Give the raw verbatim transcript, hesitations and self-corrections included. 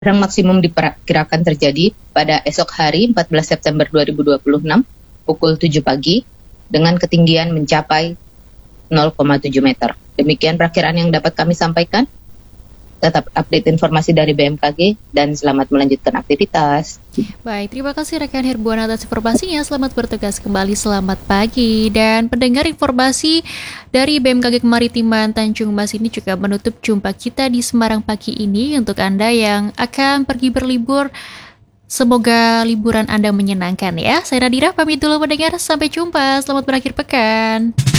Gelombang maksimum diperkirakan terjadi pada esok hari empat belas September dua ribu dua puluh enam pukul tujuh pagi dengan ketinggian mencapai nol koma tujuh meter. Demikian perakiraan yang dapat kami sampaikan. Tetap update informasi dari B M K G dan selamat melanjutkan aktivitas. Baik, terima kasih rekan Herbuan atas informasinya. Selamat bertugas kembali, selamat pagi. Dan pendengar, informasi dari B M K G Kemaritiman Tanjung Mas ini juga menutup jumpa kita di Semarang pagi ini. Untuk Anda yang akan pergi berlibur, semoga liburan Anda menyenangkan ya. Saya Nadira, pamit dulu pendengar, sampai jumpa, selamat berakhir pekan.